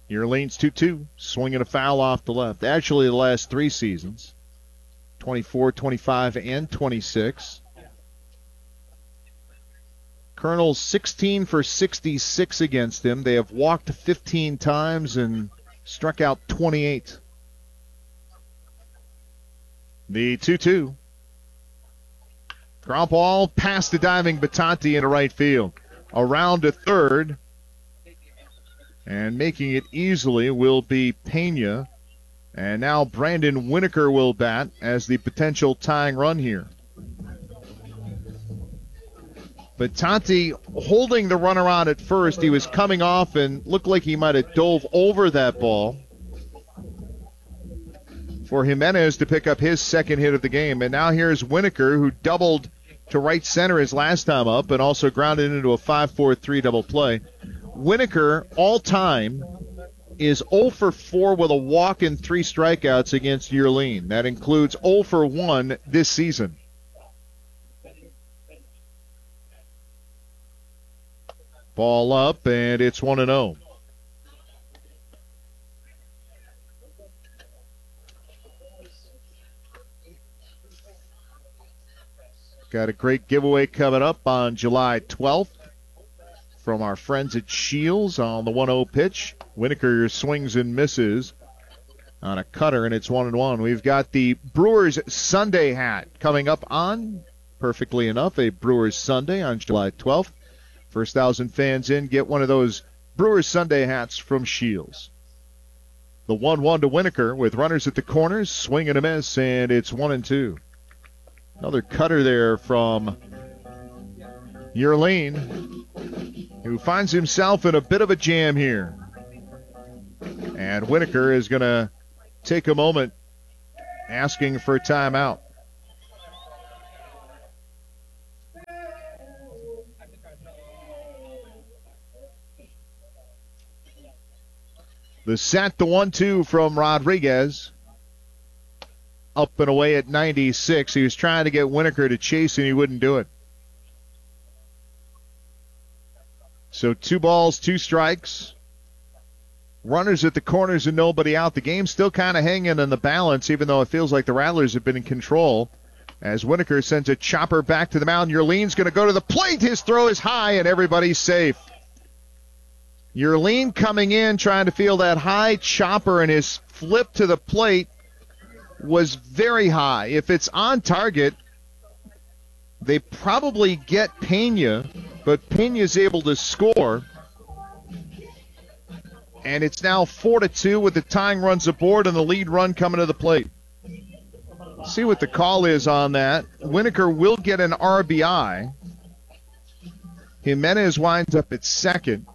Yerleen's 2-2, swinging a foul off the left. Actually, the last 3 seasons, 24, 25, and 26. Colonel's 16 for 66 against him. They have walked 15 times and struck out 28. The 2-2. Ground ball past the diving Battanti into right field. Around to third. And making it easily will be Pena. And now Brandon Winokur will bat as the potential tying run here. Battanti holding the runner on at first. He was coming off and looked like he might have dove over that ball for Jimenez to pick up his second hit of the game. And now here's Winokur, who doubled to right center his last time up and also grounded into a 5-4-3 double play. Winokur, all-time, is 0 for 4 with a walk and 3 strikeouts against Yerleen. That includes 0 for 1 this season. Ball up, and it's 1-0. Got a great giveaway coming up on July 12th from our friends at Shields on the 1-0 pitch. Winokur swings and misses on a cutter, and it's 1-1. We've got the Brewers Sunday hat coming up on, perfectly enough, a Brewers Sunday on July 12th. First 1,000 fans in get one of those Brewers Sunday hats from Shields. The 1-1 to Winokur with runners at the corners, swing and a miss, and it's 1-2. Another cutter there from Yerleen, who finds himself in a bit of a jam here. And Winokur is going to take a moment asking for a timeout. The set, the 1-2 from Rodriguez. Up and away at 96. He was trying to get Winokur to chase, and he wouldn't do it. So 2 balls, 2 strikes. Runners at the corners and nobody out. The game's still kind of hanging in the balance, even though it feels like the Rattlers have been in control. As Winokur sends a chopper back to the mound, Yerleen's going to go to the plate. His throw is high, and everybody's safe. Yerleen coming in, trying to feel that high chopper, and his flip to the plate was very high. If it's on target, they probably get Pena, but Pena's able to score. And it's now 4-2 with the tying runs aboard and the lead run coming to the plate. See what the call is on that. Winokur will get an RBI. Jimenez winds up at second.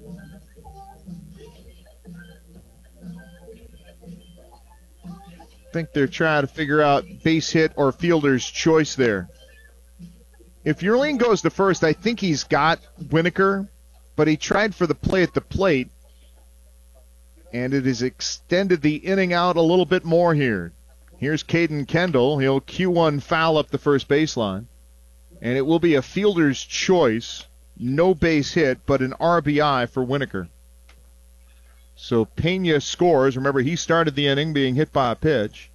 I think they're trying to figure out base hit or fielder's choice there. If Yerleen goes to first, I think he's got Winokur, but he tried for the play at the plate, and it has extended the inning out a little bit more here. Here's Caden Kendall. He'll Q1 foul up the first baseline, and it will be a fielder's choice, no base hit, but an RBI for Winokur. So Pena scores. Remember, he started the inning being hit by a pitch.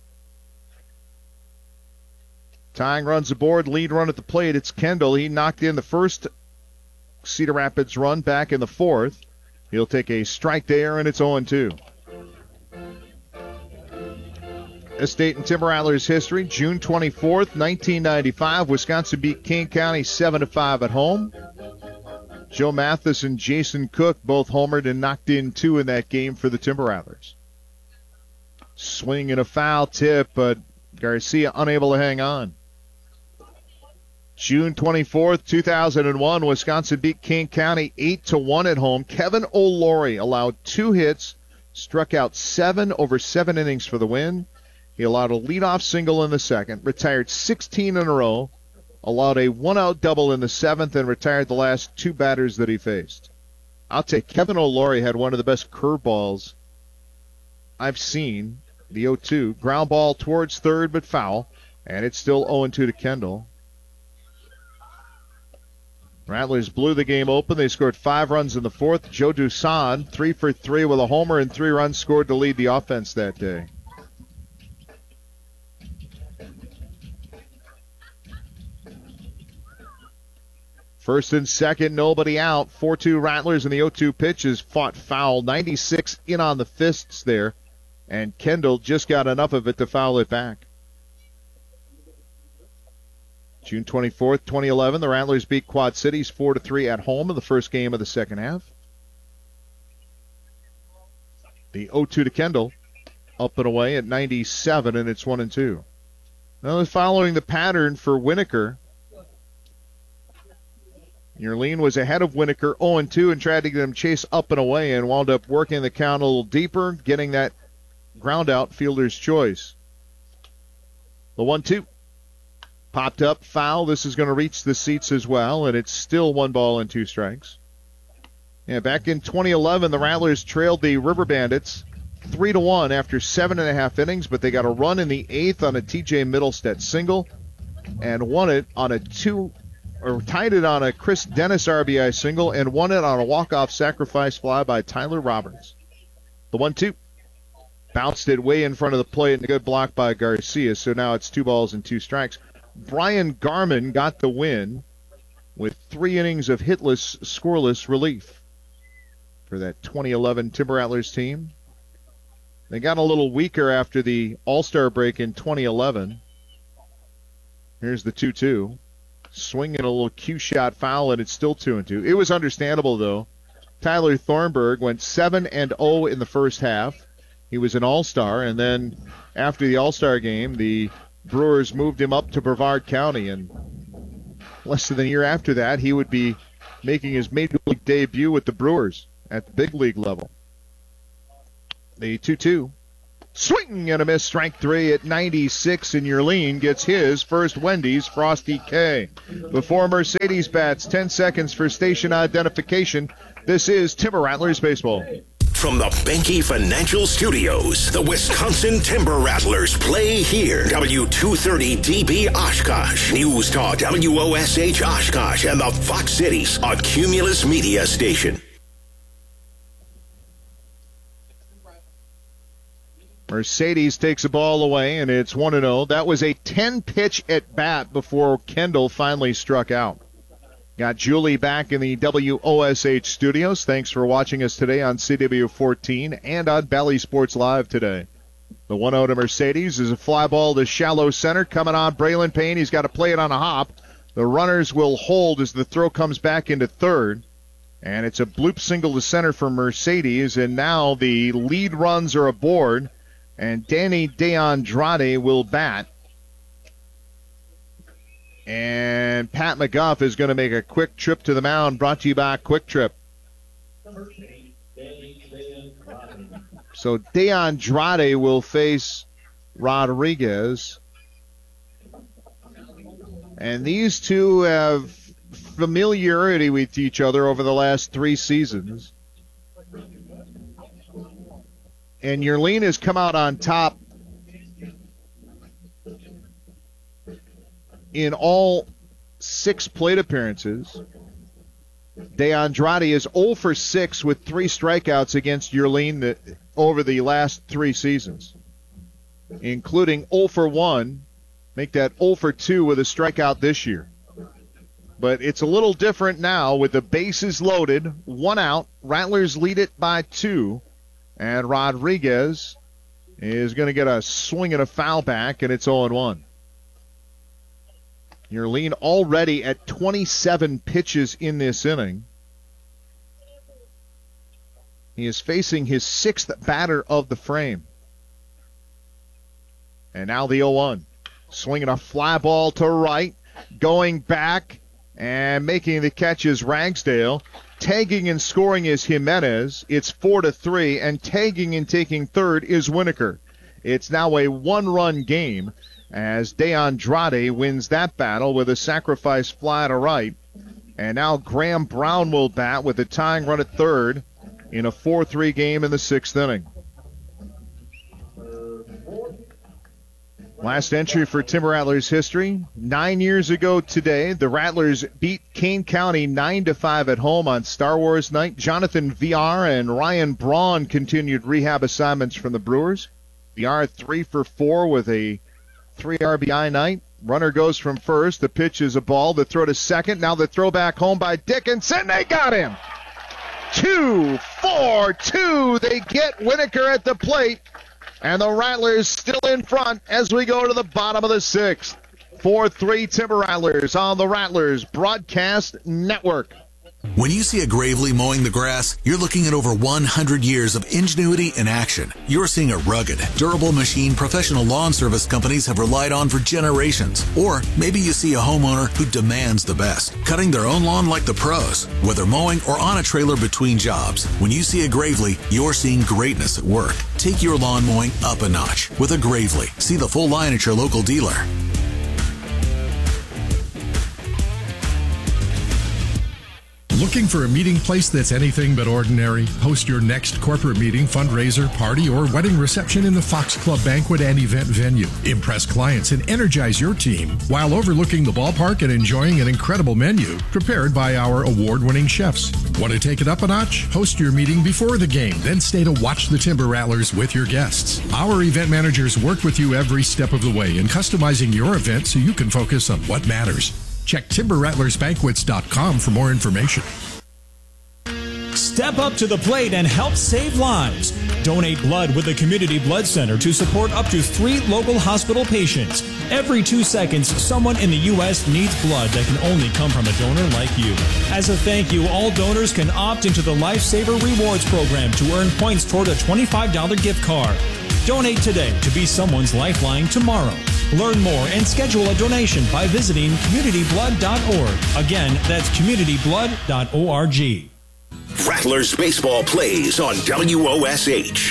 Tying runs aboard, lead run at the plate. It's Kendall. He knocked in the first Cedar Rapids run back in the fourth. He'll take a strike there, and it's 0-2. Estate and Timber Rattlers history, June 24th, 1995. Wisconsin beat King County 7-5 at home. Joe Mathis and Jason Cook both homered and knocked in 2 in that game for the Timber Rattlers. Swing and a foul tip, but Garcia unable to hang on. June 24th, 2001, Wisconsin beat King County 8-1 at home. Kevin O'Lory allowed 2 hits, struck out 7 over 7 innings for the win. He allowed a leadoff single in the second, retired 16 in a row, allowed a 1-out double in the 7th, and retired the last 2 batters that he faced. I'll take Kevin O'Lory had one of the best curveballs I've seen, the 0-2. Ground ball towards third, but foul, and it's still 0-2 to Kendall. Rattlers blew the game open. They scored 5 runs in the fourth. Joe Dusan, 3 for 3 with a homer and 3 runs scored to lead the offense that day. First and second, nobody out. 4-2 Rattlers, and the 0-2 pitch is fought foul. 96 in on the fists there, and Kendall just got enough of it to foul it back. June 24th, 2011, the Rattlers beat Quad Cities 4-3 at home in the first game of the second half. The 0-2 to Kendall, up and away at 97, and it's 1-2. Now, following the pattern for Winokur, Yerleen was ahead of Winokur 0-2 and tried to get them chase up and away and wound up working the count a little deeper, getting that ground out, fielder's choice. The 1-2 popped up, foul. This is going to reach the seats as well, and it's still 1 ball and 2 strikes. Yeah, back in 2011, the Rattlers trailed the River Bandits 3-1 after 7.5 innings, but they got a run in the 8th on a T.J. Middlestead single and won it on a tied it on a Chris Dennis RBI single and won it on a walk-off sacrifice fly by Tyler Roberts. The 1-2 bounced it way in front of the plate and a good block by Garcia, so now it's 2 balls and 2 strikes. Brian Garman got the win with 3 innings of hitless, scoreless relief for that 2011 Timber Rattlers team. They got a little weaker after the All-Star break in 2011. Here's the 2-2. Swinging a little cue shot foul, and it's still 2-2. It was understandable, though. Tyler Thornburg went 7-0 in the first half. He was an All-Star, and then after the All-Star game, the Brewers moved him up to Brevard County, and less than a year after that, he would be making his Major League debut with the Brewers at the big league level. The 2-2. Swing and a miss, strike 3 at 96, and Yerleen gets his first Wendy's Frosty K. Before Mercedes bats, 10 seconds for station identification. This is Timber Rattlers Baseball. From the Benke Financial Studios, the Wisconsin Timber Rattlers play here. W230DB Oshkosh, News Talk WOSH Oshkosh, and the Fox Cities, a Cumulus Media station. Mercedes takes a ball away, and it's 1-0. That was a 10-pitch at bat before Kendall finally struck out. Got Julie back in the WOSH studios. Thanks for watching us today on CW14 and on Bally Sports Live today. The 1-0 to Mercedes is a fly ball to shallow center. Coming on, Braylon Payne. He's got to play it on a hop. The runners will hold as the throw comes back into third. And it's a bloop single to center for Mercedes. And now the lead runs are aboard. And Danny DeAndrade will bat. And Pat McGuff is going to make a quick trip to the mound, brought to you by Quick Trip. So DeAndrade will face Rodriguez. And these two have familiarity with each other over the last 3 seasons. And Yerleen has come out on top in all 6 plate appearances. DeAndrade is 0 for 6 with 3 strikeouts against Yerleen over the last 3 seasons, including 0 for 1, make that 0 for 2 with a strikeout this year. But it's a little different now with the bases loaded, 1 out. Rattlers lead it by 2. And Rodriguez is going to get a swing and a foul back, and it's 0-1. Yerleen already at 27 pitches in this inning. He is facing his 6th batter of the frame. And now the 0-1. Swinging a fly ball to right. Going back and making the catch is Ragsdale. Tagging and scoring is Jimenez. It's 4-3, and tagging and taking third is Winokur. It's now a 1-run game as DeAndrade wins that battle with a sacrifice fly to right. And now Graham Brown will bat with a tying run at third in a 4-3 game in the 6th inning. Last entry for Timber Rattlers history. 9 years ago today, the Rattlers beat Kane County 9-5 at home on Star Wars night. Jonathan VR and Ryan Braun continued rehab assignments from the Brewers. VR 3 for 4 with a 3 RBI night. Runner goes from first. The pitch is a ball. The throw to second. Now the throw back home by Dickinson. They got him. 2-4-2. They get Winokur at the plate. And the Rattlers still in front as we go to the bottom of the sixth. 4-3 Timber Rattlers on the Rattlers Broadcast Network. When you see a Gravely mowing the grass, you're looking at over 100 years of ingenuity in action. You're seeing a rugged, durable machine professional lawn service companies have relied on for generations. Or maybe you see a homeowner who demands the best, cutting their own lawn like the pros, whether mowing or on a trailer between jobs. When you see a Gravely, you're seeing greatness at work. Take your lawn mowing up a notch with a Gravely. See the full line at your local dealer. Looking for a meeting place that's anything but ordinary? Host your next corporate meeting, fundraiser, party, or wedding reception in the Fox Club banquet and event venue. Impress clients and energize your team while overlooking the ballpark and enjoying an incredible menu prepared by our award-winning chefs. Want to take it up a notch? Host your meeting before the game, then stay to watch the Timber Rattlers with your guests. Our event managers work with you every step of the way in customizing your event so you can focus on what matters. Check TimberRattlersBanquets.com for more information. Step up to the plate and help save lives. Donate blood with the Community Blood Center to support up to 3 local hospital patients. Every 2 seconds, someone in the U.S. needs blood that can only come from a donor like you. As a thank you, all donors can opt into the Lifesaver Rewards program to earn points toward a $25 gift card. Donate today to be someone's lifeline tomorrow. Learn more and schedule a donation by visiting communityblood.org. Again, that's communityblood.org. Rattlers baseball plays on WOSH.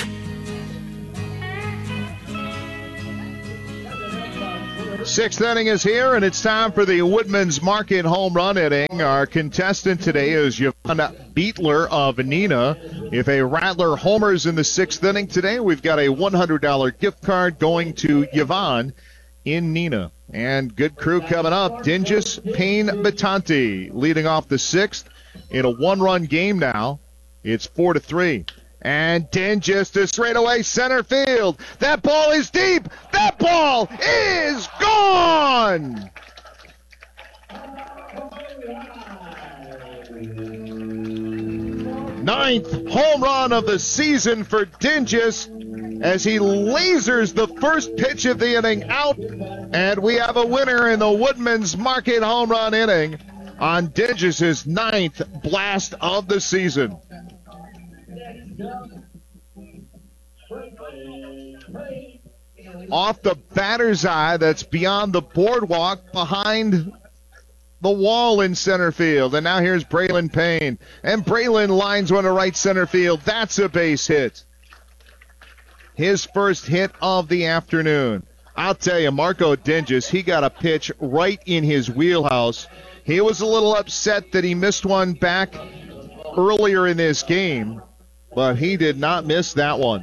Sixth inning is here, and it's time for the Woodman's Market home run inning. Our contestant today is Yvonne Beetler of Neenah. If a Rattler homers in the sixth inning today, we've got a $100 gift card going to Yvonne in Neenah. And good crew coming up. Dingus Payne Batanti leading off the sixth in a one-run game now. It's 4-3. And Dingus to straightaway center field. That ball is deep. That ball is gone. Ninth home run of the season for Dingus as he lasers the first pitch of the inning out. And we have a winner in the Woodman's Market home run inning on Dingus' ninth blast of the season. Off the batter's eye, that's beyond the boardwalk behind the wall in center field. And now here's Braylon Payne. And Braylon lines one to right center field. That's a base hit. His first hit of the afternoon. I'll tell you, Marco Dingus, he got a pitch right in his wheelhouse. He was a little upset that he missed one back earlier in this game, but he did not miss that one.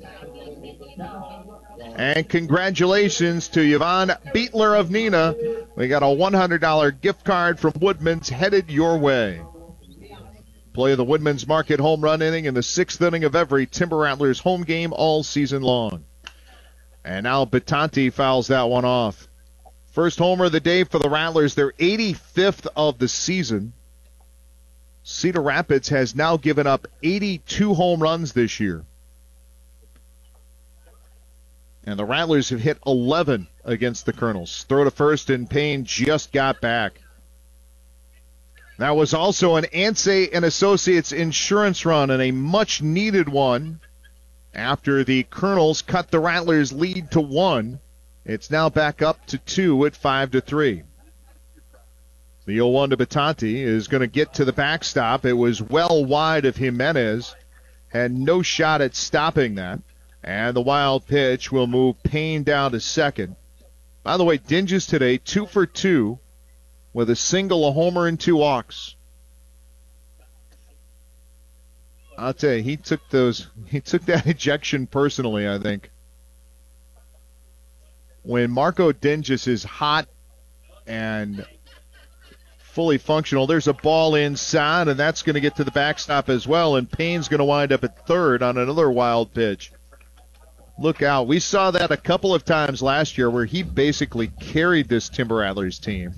And congratulations to Yvonne Beetler of Neenah. We got a $100 gift card from Woodman's headed your way. Play the Woodman's Market home run inning in the sixth inning of every Timber Rattlers home game all season long. And now Batanti fouls that one off. First homer of the day for the Rattlers, their 85th of the season. Cedar Rapids has now given up 82 home runs this year. And the Rattlers have hit 11 against the Colonels. Throw to first, and Payne just got back. That was also an Ansay and Associates insurance run, and a much-needed one after the Colonels cut the Rattlers' lead to 1. It's now back up to 2 at 5-3. The 0-1 to Batanti is going to get to the backstop. It was well wide of Jimenez. Had no shot at stopping that. And the wild pitch will move Payne down to second. By the way, Dingus today, 2 for 2 with a single, a homer, and 2 walks. I'll tell you, he took that ejection personally, I think. when Marco Dinges is hot and fully functional, there's a ball inside, and that's going to get to the backstop as well, and Payne's going to wind up at third on another wild pitch. Look out. We saw that a couple of times last year where he basically carried this Timber Rattlers team.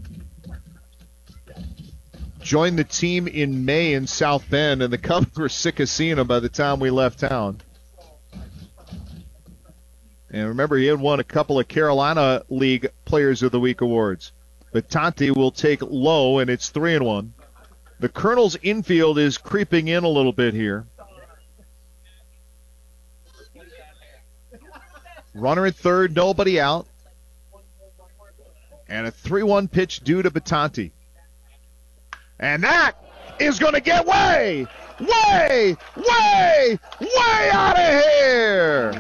Joined the team in May in South Bend, and the Cubs were sick of seeing him by the time we left town. And remember, he had won a couple of Carolina League Players of the Week awards. But Tanti will take low, and it's 3-1. The Colonel's infield is creeping in a little bit here. Runner at third, nobody out. And a 3-1 pitch due to Batanti. And that is going to get way out of here.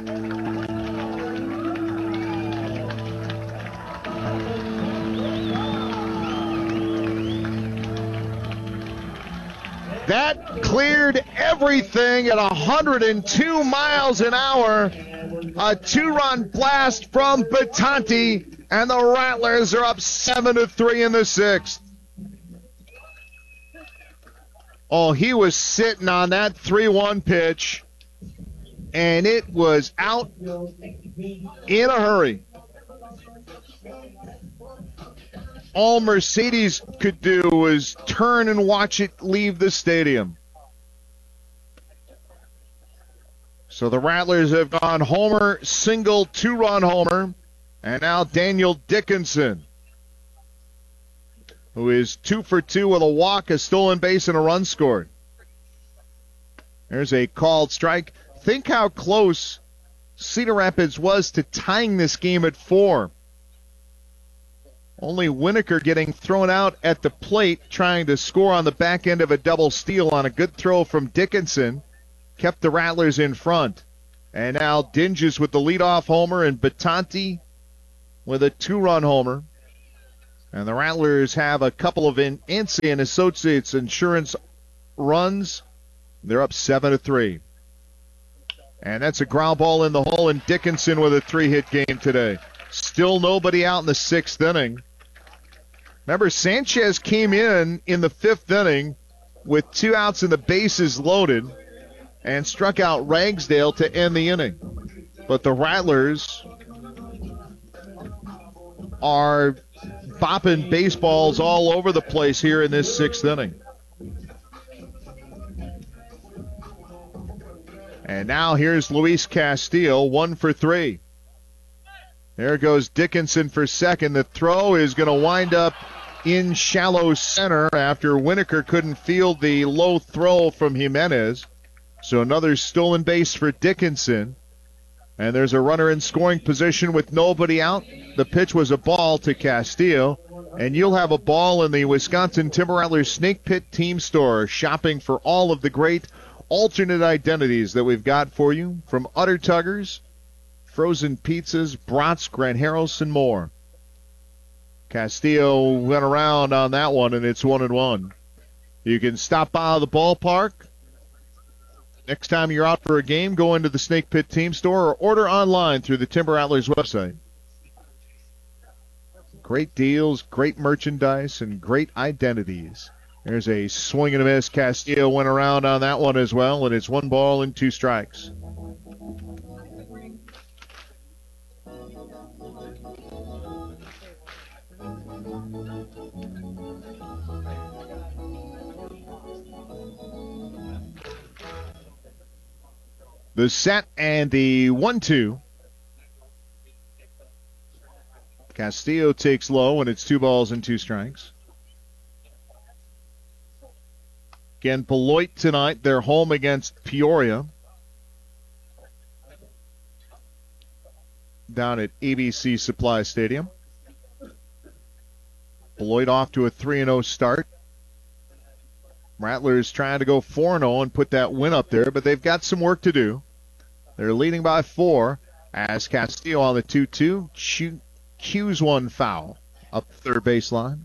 That cleared everything at 102 miles an hour. A two-run blast from Batanti, and the Rattlers are up 7-3 in the sixth. Oh, he was sitting on that 3-1 pitch, and it was out in a hurry. All Mercedes could do was turn and watch it leave the stadium. So the Rattlers have gone homer, single, two-run homer, and now Daniel Dickinson, who is 2 for 2 with a walk, a stolen base, and a run scored. There's a called strike. Think how close Cedar Rapids was to tying this game at 4. Only Winokur getting thrown out at the plate, trying to score on the back end of a double steal on a good throw from Dickinson, kept the Rattlers in front. And now Dinges with the leadoff homer and Batanti with a 2-run homer. And the Rattlers have a couple of Ansi and Associates insurance runs. They're up 7-3. And that's a ground ball in the hole, and Dickinson with a 3-hit game today. Still nobody out in the 6th inning. Remember, Sanchez came in the 5th inning with 2 outs and the bases loaded and struck out Ragsdale to end the inning. But the Rattlers are bopping baseballs all over the place here in this 6th inning. And now here's Luis Castillo, 1 for 3. There goes Dickinson for second. The throw is going to wind up in shallow center after Winokur couldn't field the low throw from Jimenez. So another stolen base for Dickinson. And there's a runner in scoring position with nobody out. The pitch was a ball to Castillo. And you'll have a ball in the Wisconsin Timber Rattlers Snake Pit Team Store, shopping for all of the great alternate identities that we've got for you, from Utter Tuggers, frozen pizzas, brats, Granjeros, and more. Castillo went around on that one, and it's 1-1. You can stop by the ballpark. Next time you're out for a game, go into the Snake Pit Team Store or order online through the Timber Rattlers website. Great deals, great merchandise, and great identities. There's a swing and a miss. Castillo went around on that one as well, and it's 1 ball and 2 strikes. The set and the 1-2. Castillo takes low, and it's 2 balls and 2 strikes. Again, Beloit tonight, they're home against Peoria down at ABC Supply Stadium. Beloit off to a 3-0 start. Rattlers trying to go 4-0 and put that win up there, but they've got some work to do. They're leading by 4 as Castillo on the 2-2 cues one foul up the third baseline.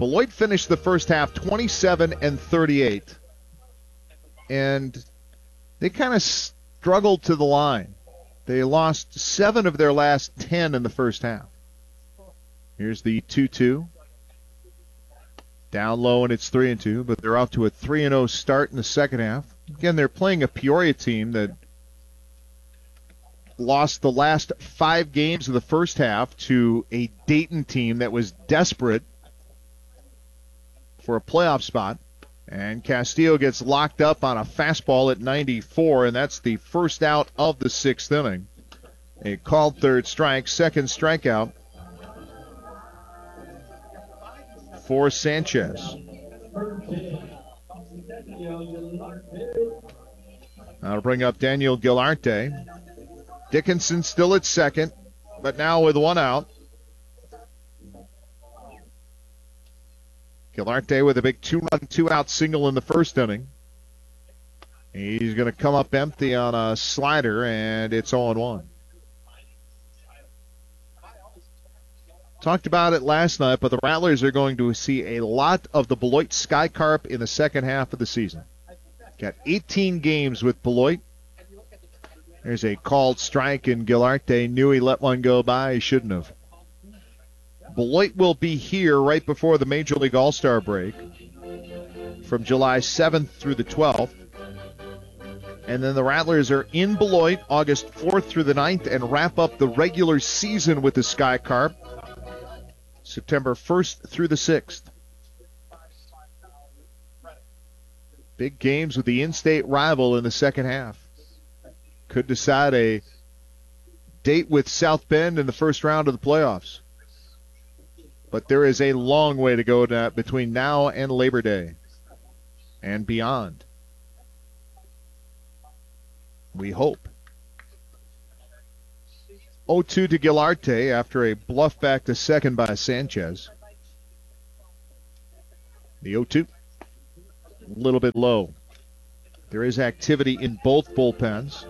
Beloit finished the first half 27-38, and they kind of struggled to the line. They lost 7 of their last 10 in the first half. Here's the 2-2. Down low, and it's 3-2, but they're off to a 3-0 start in the second half. Again, they're playing a Peoria team that lost the last 5 games of the first half to a Dayton team that was desperate for a playoff spot. And Castillo gets locked up on a fastball at 94, and that's the first out of the 6th inning. A called third strike, second strikeout for Sanchez. Now to bring up Daniel Gilarte. Dickinson still at second, but now with 1 out. Gilarte with a big 2-run, 2-out single in the first inning. He's going to come up empty on a slider, and it's 0-1. Talked about it last night, but the Rattlers are going to see a lot of the Beloit Sky Carp in the second half of the season. Got 18 games with Beloit. There's a called strike, and Gilarte knew he let one go by. He shouldn't have. Beloit will be here right before the Major League All-Star break from July 7th through the 12th. And then the Rattlers are in Beloit August 4th through the 9th and wrap up the regular season with the Sky Carp September 1st through the 6th. Big games with the in-state rival in the second half. Could decide a date with South Bend in the first round of the playoffs. But there is a long way to go between now and Labor Day and beyond. We hope. 0-2 to Gilarte after a bluff back to second by Sanchez. The 0-2, a little bit low. There is activity in both bullpens.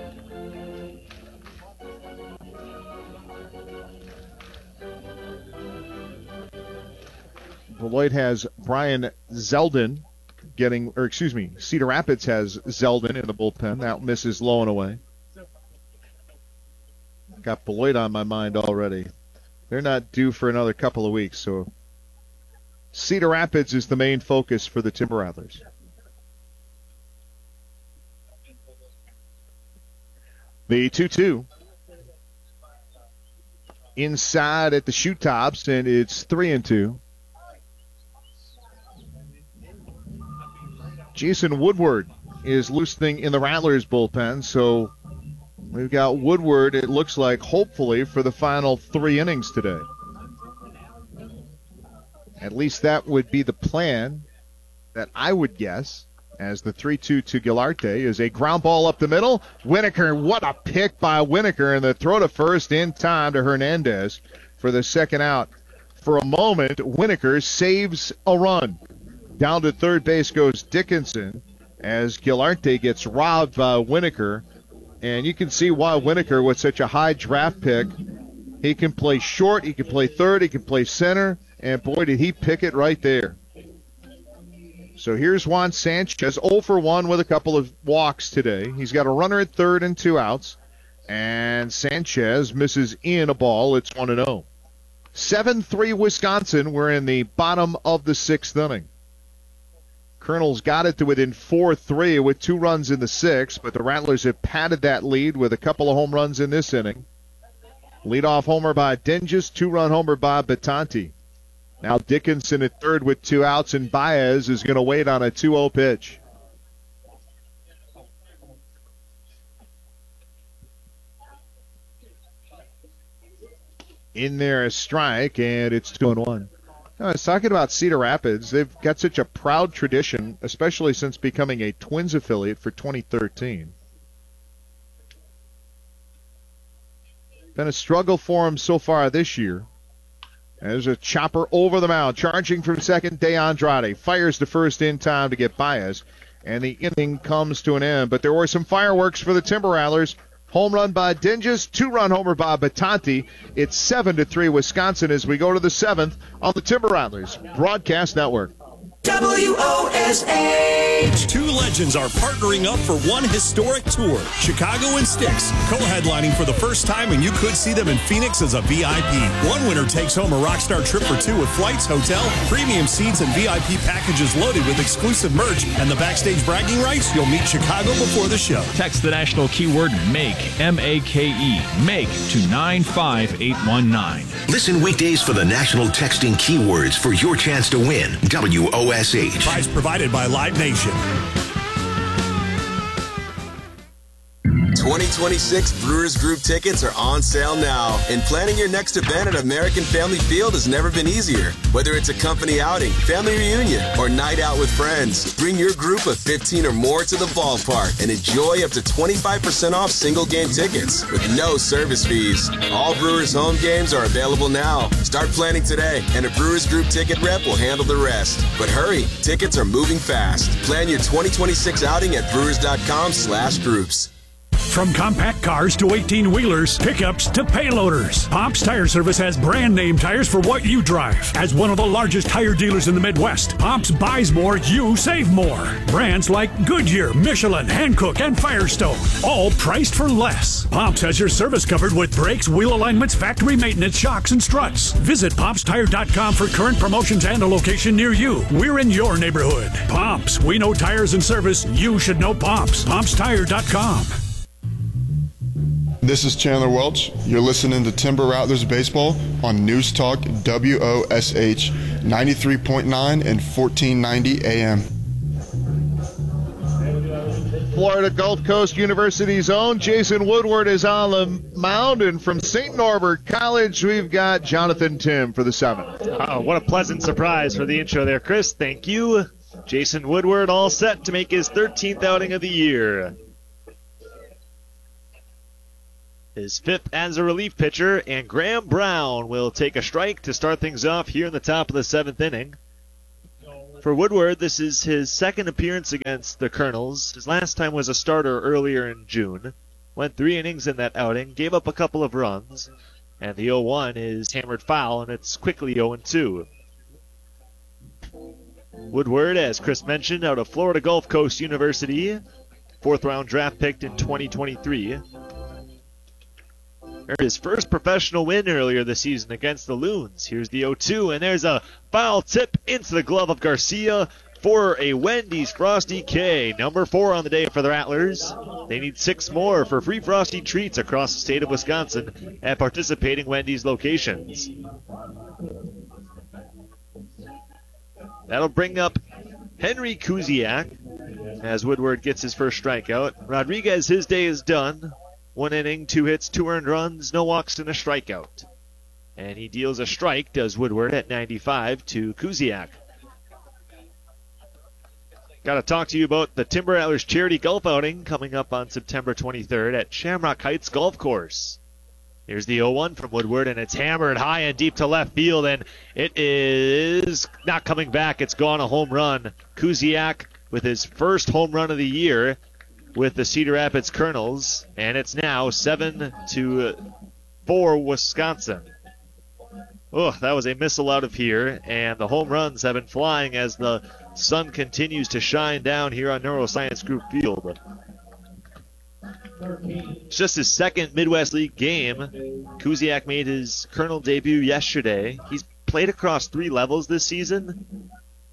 Beloit has Brian Zeldin Cedar Rapids has Zeldin in the bullpen. That misses low and away. Got Beloit on my mind already. They're not due for another couple of weeks, so Cedar Rapids is the main focus for the Timber Rattlers. The 2-2. Inside at the shoe tops, and it's 3-2. Jason Woodward is loosening in the Rattlers bullpen, so we've got Woodward, it looks like, hopefully, for the final 3 innings today. At least that would be the plan that I would guess, as the 3-2 to Gilarte is a ground ball up the middle. Winokur, what a pick by Winokur, and the throw to first in time to Hernandez for the second out. For a moment, Winokur saves a run. Down to third base goes Dickinson as Gilarte gets robbed by Winokur. And you can see why Winokur, with such a high draft pick, he can play short, he can play third, he can play center, and boy, did he pick it right there. So here's Juan Sanchez, 0 for 1 with a couple of walks today. He's got a runner at third and 2 outs, and Sanchez misses in a ball. It's 1-0. 7-3 Wisconsin. We're in the bottom of the 6th inning. Colonels got it to within 4-3 with 2 runs in the 6th, but the Rattlers have padded that lead with a couple of home runs in this inning. Leadoff homer by Dinges, 2-run homer by Batanti. Now Dickinson at third with 2 outs, and Baez is going to wait on a 2-0 pitch. In there, a strike, and it's 2-1. I was talking about Cedar Rapids. They've got such a proud tradition, especially since becoming a Twins affiliate for 2013. Been a struggle for them so far this year. There's a chopper over the mound. Charging from second, De Andrade. Fires to first in time to get Baez. And the inning comes to an end. But there were some fireworks for the Timber Rattlers. Home run by Dinges, 2-run homer by Batanti. It's 7-3 Wisconsin as we go to the 7th on the Timber Rattlers Broadcast Network. WOSH. Two legends are partnering up for one historic tour. Chicago and Styx, co-headlining for the first time, and you could see them in Phoenix as a VIP. One winner takes home a Rockstar trip for two with flights, hotel, premium seats, and VIP packages loaded with exclusive merch and the backstage bragging rights. You'll meet Chicago before the show. Text the national keyword MAKE, M-A-K-E, MAKE to 95819. Listen weekdays for the national texting keywords for your chance to win. WOSH. Prize provided by Live Nation. 2026 Brewers Group tickets are on sale now, and planning your next event at American Family Field has never been easier. Whether it's a company outing, family reunion, or night out with friends, bring your group of 15 or more to the ballpark and enjoy up to 25% off single game tickets with no service fees. All Brewers home games are available now. Start planning today, and a Brewers Group ticket rep will handle the rest. But hurry, tickets are moving fast. Plan your 2026 outing at brewers.com/groups. From compact cars to 18-wheelers, pickups to payloaders, Pops Tire Service has brand name tires for what you drive. As one of the largest tire dealers in the Midwest, Pops buys more, you save more. Brands like Goodyear, Michelin, Hankook, and Firestone, all priced for less. Pops has your service covered with brakes, wheel alignments, factory maintenance, shocks, and struts. Visit PopsTire.com for current promotions and a location near you. We're in your neighborhood. Pops, we know tires and service. You should know Pops. PopsTire.com. This is Chandler Welch. You're listening to Timber Rattlers Baseball on News Talk WOSH 93.9 and 1490 AM. Florida Gulf Coast University's own Jason Woodward is on the mound, and from St. Norbert College, we've got Jonathan Tim for the 7th. Oh, what a pleasant surprise for the intro there, Chris. Thank you. Jason Woodward all set to make his 13th outing of the year. His 5th as a relief pitcher, and Graham Brown will take a strike to start things off here in the top of the 7th inning. For Woodward, this is his 2nd appearance against the Colonels. His last time was a starter earlier in June. Went 3 innings in that outing, gave up a couple of runs, and the 0-1 is hammered foul, and it's quickly 0-2. Woodward, as Chris mentioned, out of Florida Gulf Coast University, 4th-round draft picked in 2023. Earned his first professional win earlier this season against the Loons. Here's the 0-2, and there's a foul tip into the glove of Garcia for a Wendy's Frosty K. Number 4 on the day for the Rattlers. They need 6 more for free Frosty treats across the state of Wisconsin at participating Wendy's locations. That'll bring up Henry Kuziak as Woodward gets his first strikeout. Rodriguez, his day is done. 1 inning, 2 hits, 2 earned runs, no walks, and a strikeout. And he deals a strike, does Woodward, at 95 to Kuziak. Got to talk to you about the Timber Rattlers charity golf outing coming up on September 23rd at Shamrock Heights Golf Course. Here's the 0-1 from Woodward, and it's hammered high and deep to left field, and it is not coming back. It's gone, a home run. Kuziak with his first home run of the year with the Cedar Rapids Colonels, and it's now 7-4 Wisconsin. Oh, that was a missile out of here, and the home runs have been flying as the sun continues to shine down here on Neuroscience Group Field. It's just his 2nd Midwest League game. Kuziak made his Colonel debut yesterday. He's played across 3 levels this season,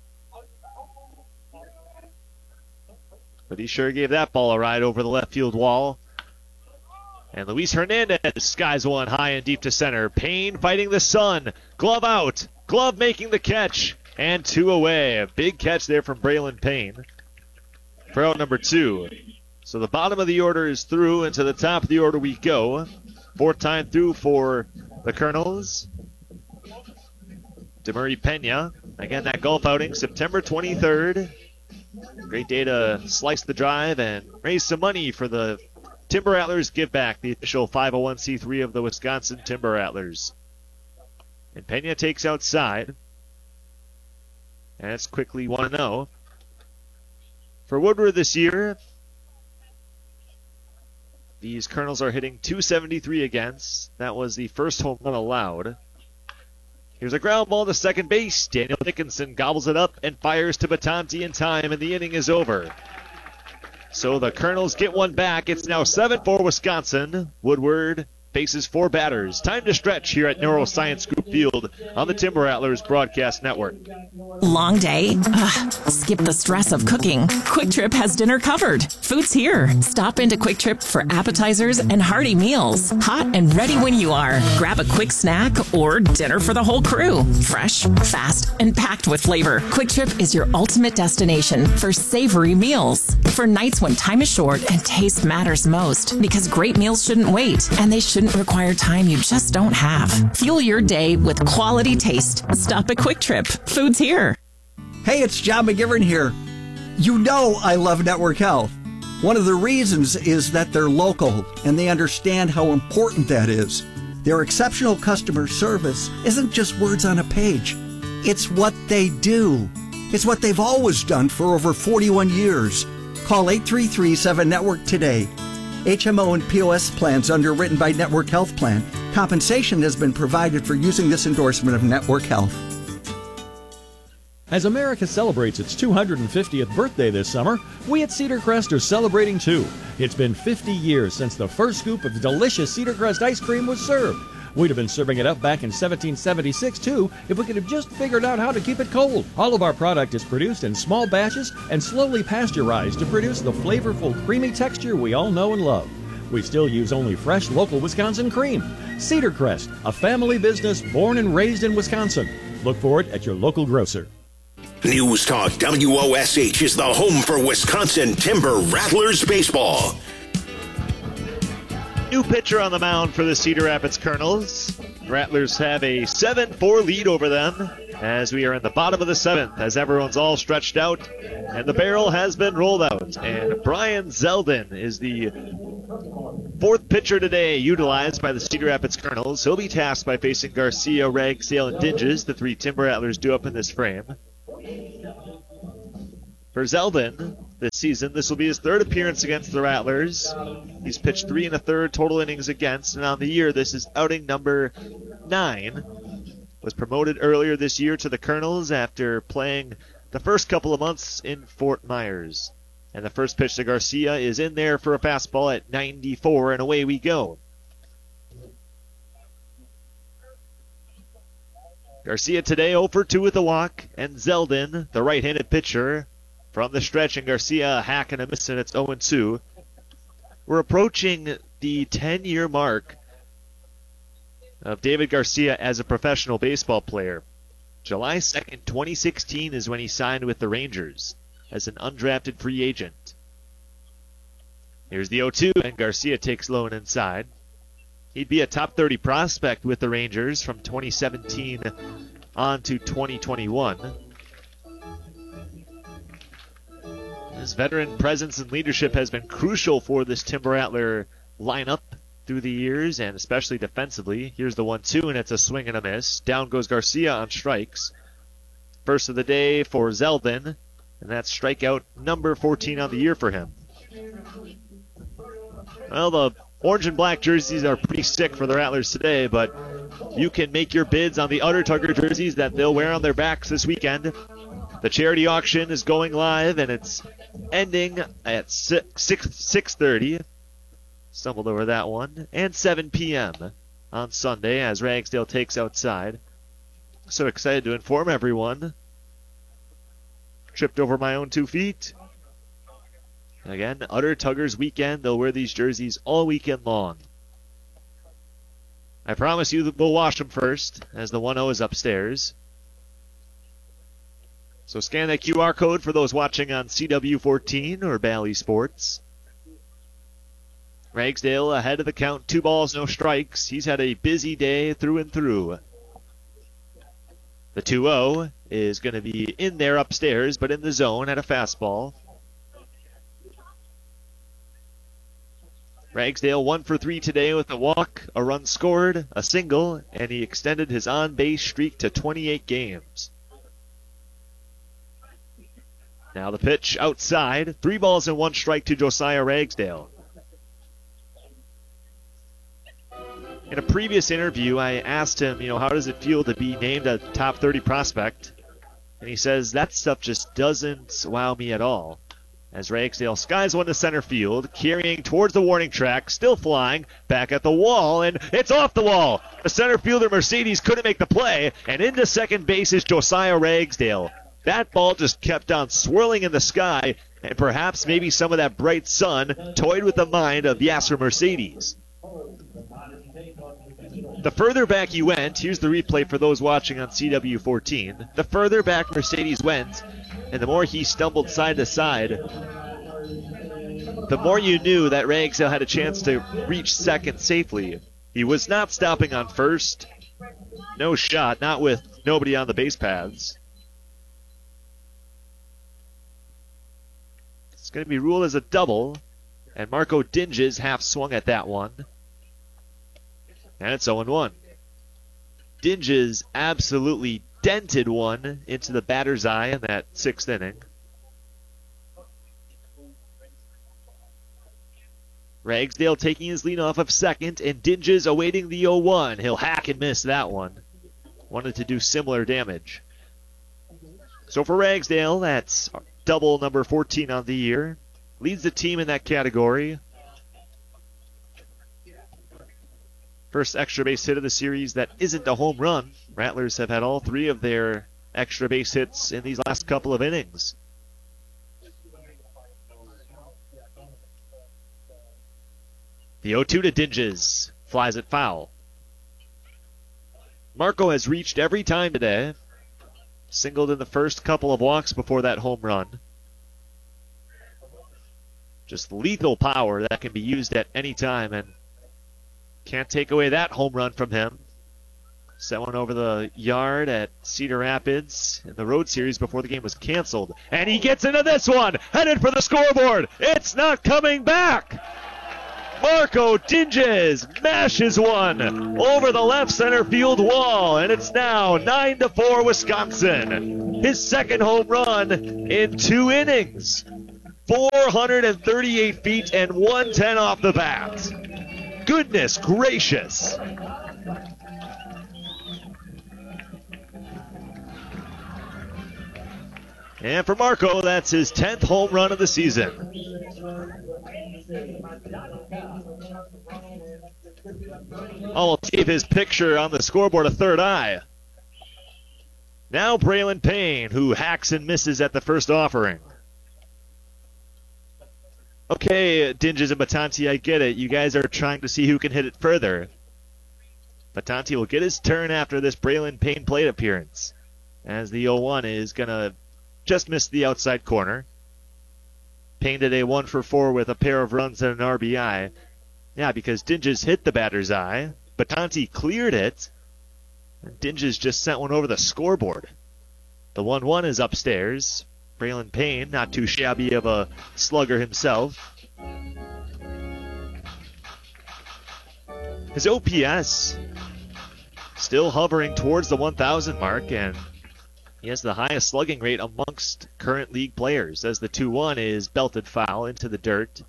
but he sure gave that ball a ride over the left field wall. And Luis Hernandez skies one high and deep to center. Payne fighting the sun. Glove out. Glove making the catch. And 2 away. A big catch there from Braylon Payne for out number 2. So the bottom of the order is through, and to the top of the order we go. 4th time through for the Colonels. Demurray Pena. Again, that golf outing, September 23rd. Great day to slice the drive and raise some money for the Timber Rattlers Give Back, the official 501c3 of the Wisconsin Timber Rattlers. And Pena takes outside. And it's quickly 1-0. For Woodward this year, These Colonels are hitting .273 against. That was the first home run allowed. Here's a ground ball to second base. Daniel Dickinson gobbles it up and fires to Batanti in time, and the inning is over. So the Colonels get one back. It's now 7-4 Wisconsin. Woodward faces 4 batters. Time to stretch here at Neuroscience Group Field on the Timber Rattlers Broadcast Network. Long day? Ugh, skip the stress of cooking. Quick Trip has dinner covered. Food's here. Stop into Quick Trip for appetizers and hearty meals. Hot and ready when you are. Grab a quick snack or dinner for the whole crew. Fresh, fast, and packed with flavor. Quick Trip is your ultimate destination for savory meals. For nights when time is short and taste matters most. Because great meals shouldn't wait, and they shouldn't require time you just don't have. Fuel your day with quality taste. Stop at Quick Trip. Food's here. Hey, it's John McGivern here. You know I love Network Health. One of the reasons is that they're local and they understand how important that is. Their exceptional customer service isn't just words on a page. It's what they do. It's what they've always done for over 41 years. Call 833-7-NETWORK today. HMO and POS plans underwritten by Network Health Plan. Compensation has been provided for using this endorsement of Network Health. As America celebrates its 250th birthday this summer, we at Cedar Crest are celebrating too. It's been 50 years since the first scoop of delicious Cedar Crest ice cream was served. We'd have been serving it up back in 1776 too if we could have just figured out how to keep it cold. All of our product is produced in small batches and slowly pasteurized to produce the flavorful, creamy texture we all know and love. We still use only fresh, local Wisconsin cream. Cedar Crest, a family business born and raised in Wisconsin. Look for it at your local grocer. News Talk WOSH is the home for Wisconsin Timber Rattlers baseball. New pitcher on the mound for the Cedar Rapids Colonels. Rattlers have a 7-4 lead over them as we are in the bottom of the 7th as everyone's all stretched out and the barrel has been rolled out. And Brian Zeldin is the 4th pitcher today utilized by the Cedar Rapids Colonels. He'll be tasked by facing Garcia, Ragsdale, and Dinges, the 3 Timber Rattlers due up in this frame. For Zeldin this season, this will be his 3rd appearance against the Rattlers. He's pitched 3 1/3 total innings against, and on the year, this is outing number 9. Was promoted earlier this year to the Colonels after playing the first couple of months in Fort Myers. And the first pitch to Garcia is in there for a fastball at 94, and away we go. Garcia today 0 for 2 with a walk, and Zeldin, the right-handed pitcher, from the stretch, and Garcia a hack and a miss, and it's 0-2. We're approaching the 10-year mark of David Garcia as a professional baseball player. July 2nd, 2016 is when he signed with the Rangers as an undrafted free agent. Here's the 0-2, and Garcia takes low and inside. He'd be a top 30 prospect with the Rangers from 2017 on to 2021. His veteran presence and leadership has been crucial for this Timber Rattler lineup through the years, and especially defensively. Here's the 1-2, and it's a swing and a miss. Down goes Garcia on strikes. First of the day for Zeldin, and that's strikeout number 14 on the year for him. Well, the orange and black jerseys are pretty sick for the Rattlers today, but you can make your bids on the Udder Tugger jerseys that they'll wear on their backs this weekend. The charity auction is going live, and it's ending at 6:30. Stumbled over that one. And 7 p.m. on Sunday as Ragsdale takes outside. So excited to inform everyone. Tripped over my own 2 feet. Again, Udder Tuggers weekend. They'll wear these jerseys all weekend long. I promise you that we'll wash them first as the 1-0 is upstairs. So scan that QR code for those watching on CW14 or Bally Sports. Ragsdale ahead of the count, 2 balls, no strikes. He's had a busy day through and through. The 2-0 is going to be in there upstairs, but in the zone at a fastball. Ragsdale 1 for 3 today with a walk, a run scored, a single, and he extended his on-base streak to 28 games. Now the pitch outside. 3 balls and 1 strike to Josiah Ragsdale. In a previous interview, I asked him, how does it feel to be named a top 30 prospect? And he says, that stuff just doesn't wow me at all. As Ragsdale skies one to center field, carrying towards the warning track, still flying, back at the wall, and it's off the wall. The center fielder, Mercedes, couldn't make the play, and into second base is Josiah Ragsdale. That ball just kept on swirling in the sky, and perhaps maybe some of that bright sun toyed with the mind of Yasser Mercedes. The further back he went, here's the replay for those watching on CW14, the further back Mercedes went, and the more he stumbled side to side, the more you knew that Ragsdale had a chance to reach second safely. He was not stopping on first. No shot, not with nobody on the base paths. It's going to be ruled as a double, and Marco Dinges half swung at that one. And it's 0-1. Dinges absolutely dented one into the batter's eye in that sixth inning. Ragsdale taking his lead off of second, and Dinges awaiting the 0-1. He'll hack and miss that one. Wanted to do similar damage. So for Ragsdale, that's double number 14 on the year. Leads the team in that category. First extra base hit of the series that isn't a home run. Rattlers have had all three of their extra base hits in these last couple of innings. The 0-2 to Dinges. Flies it foul. Marco has reached every time today. Singled in the first couple of walks before that home run. Just lethal power that can be used at any time, and can't take away that home run from him. Set one over the yard at Cedar Rapids in the road series before the game was canceled. And he gets into this one, headed for the scoreboard. It's not coming back. Marco Dinges mashes one over the left center field wall, and it's now 9-4 Wisconsin. His second home run in 2 innings. 438 feet and 110 off the bat. Goodness gracious. And for Marco, that's his 10th home run of the season. I'll keep his picture on the scoreboard a third eye. Now Braylon Payne, who hacks and misses at the first offering. Okay, Dinges and Batanti, I get it. You guys are trying to see who can hit it further. Batanti will get his turn after this Braylon Payne plate appearance, as the 0-1 is going to just miss the outside corner. Payne today 1 for 4 with a pair of runs and an RBI. Yeah, because Dinges hit the batter's eye. Batanti cleared it. And Dinges just sent one over the scoreboard. The 1-1 is upstairs. Braylon Payne, not too shabby of a slugger himself. His OPS still hovering towards the 1,000 mark, and he has the highest slugging rate amongst current league players, as the 2-1 is belted foul into the dirt.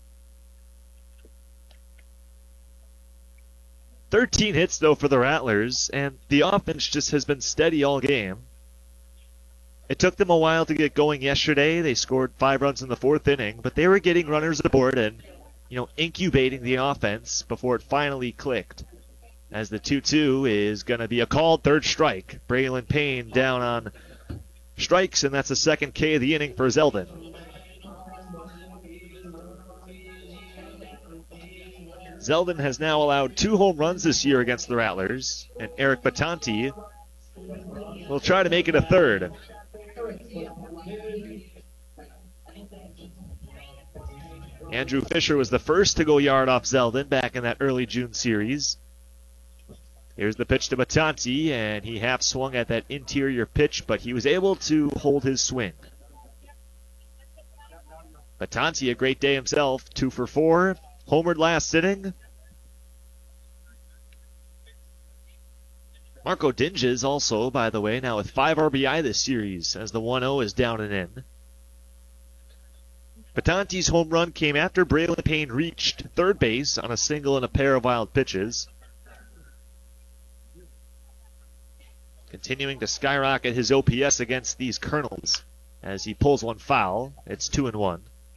13 hits, though, for the Rattlers, and the offense just has been steady all game. It took them a while to get going yesterday. They scored 5 runs in the 4th inning, but they were getting runners aboard and, incubating the offense before it finally clicked. As the 2-2 is going to be a called third strike. Braylon Payne down on strikes, and that's the second K of the inning for Zeldin. Zeldin has now allowed 2 home runs this year against the Rattlers, and Eric Batanti will try to make it a third. Andrew Fisher was the first to go yard off Zeldin back in that early June series. Here's the pitch to Batanti, and he half swung at that interior pitch, but he was able to hold his swing. Batanti, a great day himself, 2 for 4, homered last inning. Marco Dinges also, by the way, now with 5 RBI this series, as the 1-0 is down and in. Batanti's home run came after Braylon Payne reached third base on a single and a pair of wild pitches. continuing to skyrocket his OPS against these Colonels as he pulls one foul. It's 2-1.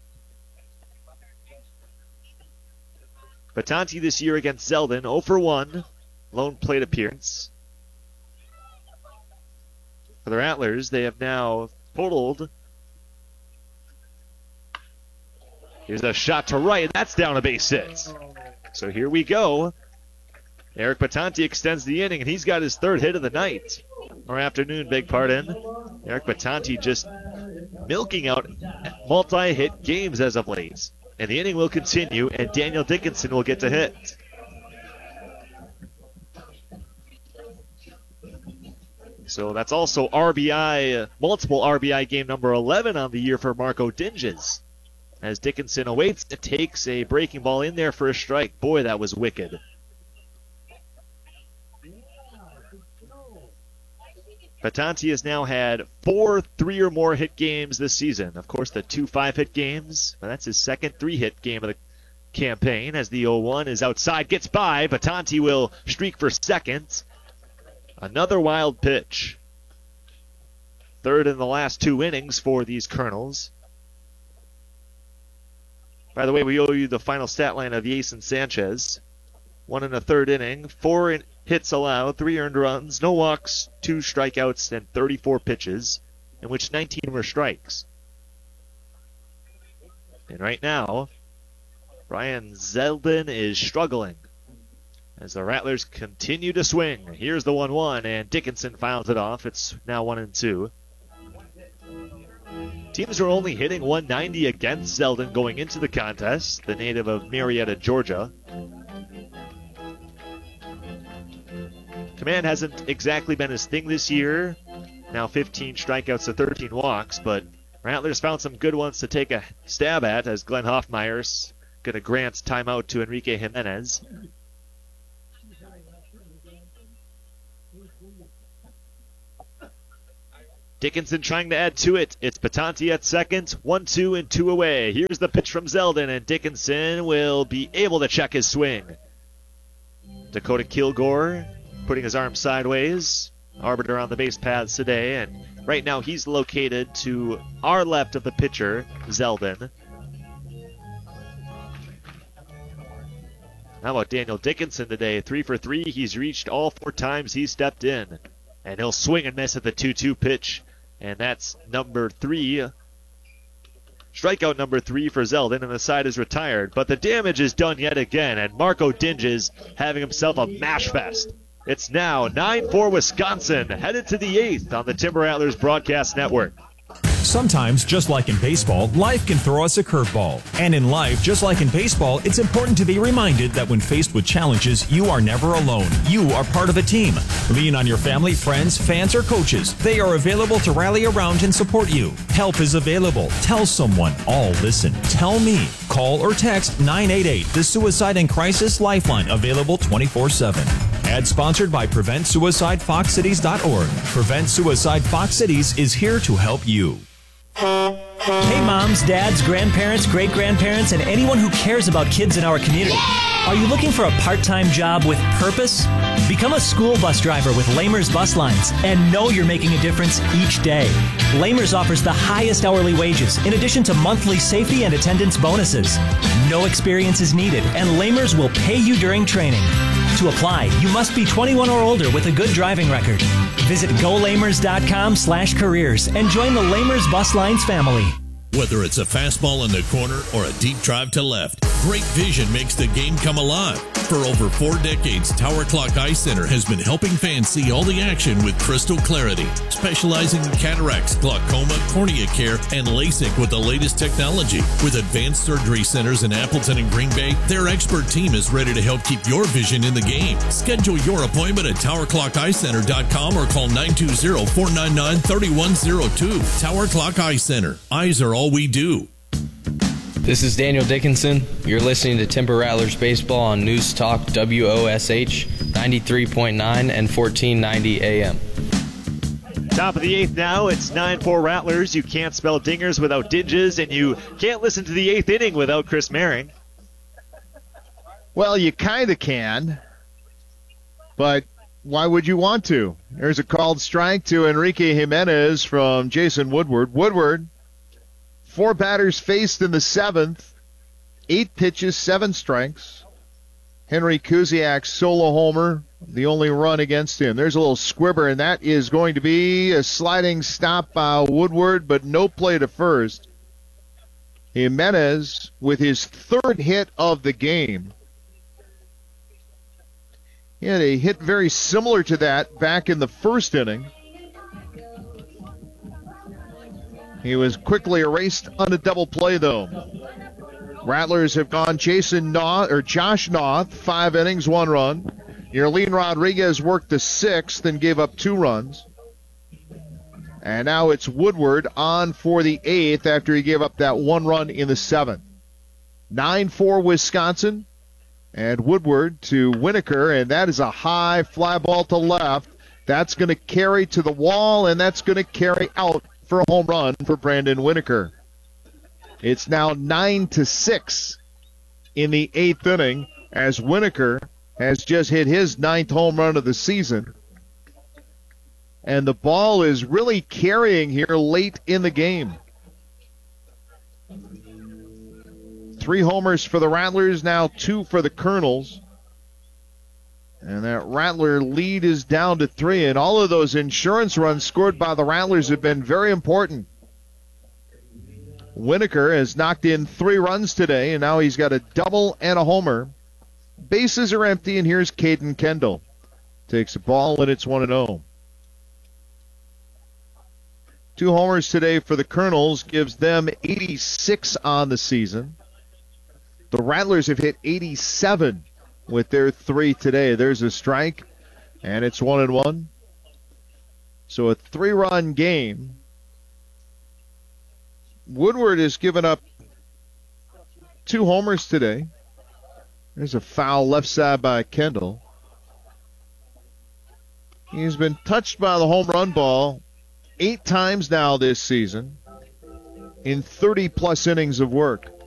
Batanti this year against Zeldin, 0 for 1, lone plate appearance. For the Rattlers, they have now totaled. Here's a shot to right, and that's down a base hit. So here we go. Eric Batanti extends the inning, and he's got his third hit of the night. Or afternoon, beg pardon. Eric Batanti just milking out multi-hit games as of late. And the inning will continue, and Daniel Dickinson will get to hit. So that's also RBI, multiple RBI game number 11 on the year for Marco Dinges. As Dickinson awaits, it takes a breaking ball in there for a strike. Boy, that was wicked. Batanti has now had 4 3 or more hit games this season. Of course, the 2 5-hit games, but that's his second 3-hit game of the campaign as the 0-1 is outside, gets by. Batanti will streak for second. Another wild pitch. Third in the last 2 innings for these Colonels. By the way, we owe you the final stat line of Yason Sanchez. 1 in the 3rd inning, 4 hits allowed, 3 earned runs, no walks, 2 strikeouts, and 34 pitches, in which 19 were strikes. And right now, Brian Zeldin is struggling as the Rattlers continue to swing. Here's the 1-1, and Dickinson fouls it off. It's now 1-2. Teams are only hitting 190 against Zeldin going into the contest, the native of Marietta, Georgia. Command hasn't exactly been his thing this year. Now 15 strikeouts to 13 walks, but Rattlers found some good ones to take a stab at as Glenn Hoffmeyer's going to grant timeout to Enrique Jimenez. Dickinson trying to add to it. It's Batanti at second. 1-2 and 2 away. Here's the pitch from Zeldin, and Dickinson will be able to check his swing. Dakota Kilgore putting his arm sideways. Arbiter on the base paths today, and right now he's located to our left of the pitcher, Zeldin. How about Daniel Dickinson today? 3 for 3. He's reached all 4 times he stepped in. And he'll swing and miss at the 2-2 pitch. And that's number 3. Strikeout number 3 for Zeldin, and the side is retired. But the damage is done yet again, and Marco Dinges having himself a mash fest. It's now 9-4 Wisconsin, headed to the 8th on the Timber Rattlers Broadcast Network. Sometimes, just like in baseball, life can throw us a curveball. And in life, just like in baseball, it's important to be reminded that when faced with challenges, you are never alone. You are part of a team. Lean on your family, friends, fans, or coaches. They are available to rally around and support you. Help is available. Tell someone. All listen. Tell me. Call or text 988, the Suicide and Crisis Lifeline, available 24/7. Ad sponsored by PreventSuicideFoxCities.org. Prevent Suicide Fox Cities is here to help you. Hey moms, dads, grandparents, great-grandparents, and anyone who cares about kids in our community. Are you looking for a part-time job with purpose? Become a school bus driver with Lamers Bus Lines and know you're making a difference each day. Lamers offers the highest hourly wages in addition to monthly safety and attendance bonuses. No experience is needed, and Lamers will pay you during training. To apply, you must be 21 or older with a good driving record. Visit golamers.com/careers and join the Lamers Bus Lines family. Whether it's a fastball in the corner or a deep drive to left, great vision makes the game come alive. For over 4 decades, Tower Clock Eye Center has been helping fans see all the action with crystal clarity, specializing in cataracts, glaucoma, cornea care, and LASIK with the latest technology. With advanced surgery centers in Appleton and Green Bay, their expert team is ready to help keep your vision in the game. Schedule your appointment at TowerClockEyeCenter.com or call 920-499-3102. Tower Clock Eye Center. Eyes are all we do. This is Daniel Dickinson. You're listening to Timber Rattlers Baseball on News Talk WOSH 93.9 and 1490 AM. Top of the 8th now. It's 9-4 Rattlers. You can't spell dingers without Dinges, and you can't listen to the 8th inning without Chris Maring. Well, you kind of can, but Why would you want to? There's a called strike to Enrique Jimenez from Jason Woodward. Woodward, 4 batters faced in the 7th, 8 pitches, 7 strikes. Henry Kuziak's solo homer, the only run against him. There's a little squibber, and that is going to be a sliding stop by Woodward, but no play to first. Jimenez with his 3rd hit of the game. He had a hit very similar to that back in the 1st inning. He was quickly erased on a double play, though. Rattlers have gone Josh Noth, 5 innings, 1 run. Yerlin Rodriguez worked the 6th and gave up 2 runs. And now it's Woodward on for the 8th after he gave up that 1 run in the 7th. 9-4 Wisconsin. And Woodward to Winokur, and that is a high fly ball to left. That's going to carry to the wall, and that's going to carry out for a home run for Brandon Winokur. It's now 9-6 in the 8th inning as Winokur has just hit his 9th home run of the season. And the ball is really carrying here late in the game. 3 homers for the Rattlers, now 2 for the Colonels. And that Rattler lead is down to 3. And all of those insurance runs scored by the Rattlers have been very important. Winokur has knocked in 3 runs today, and now he's got a double and a homer. Bases are empty, and here's Caden Kendall. Takes the ball, and it's 1-0. 2 homers today for the Colonels gives them 86 on the season. The Rattlers have hit 87 with their 3 today. There's a strike, and it's 1-1. So a 3-run game. Woodward has given up 2 homers today. There's a foul left side by Kendall. He's been touched by the home run ball 8 times now this season in 30-plus innings of work.